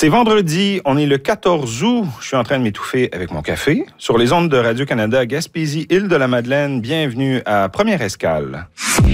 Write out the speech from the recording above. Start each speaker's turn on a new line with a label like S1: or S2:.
S1: C'est vendredi, on est le 14 août. Je suis en train de m'étouffer avec mon café. Sur les ondes de Radio-Canada Gaspésie, Île-de-la-Madeleine, bienvenue à Première Escale.